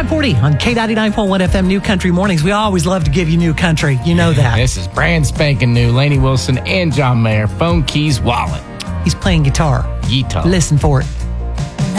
540 on K99.1 FM New Country Mornings. We always love to give you new country. You know that. This is brand spanking new. Lainey Wilson and John Mayer, Phone Keys Wallet. He's playing guitar. Guitar. Listen for it.